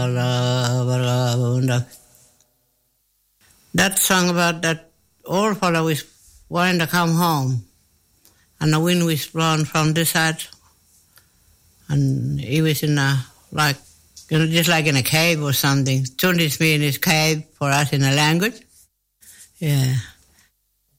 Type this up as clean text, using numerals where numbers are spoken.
That song about that old fellow was wanting to come home, and the wind was blowing from this side, and he was in a, like, you know, just like in a cave or something. Tundis mean is cave for us in the language. Yeah.